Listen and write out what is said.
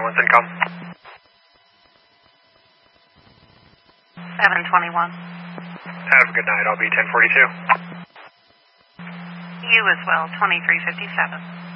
ambulance income. 721. Have a good night. I'll be 1042. You as well, 2357.